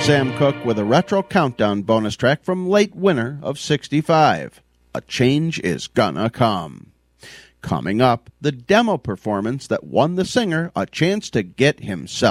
Sam Cooke with a retro countdown bonus track from late winter of 65. A Change Is Gonna Come. Coming up, the demo performance that won the singer a chance to get himself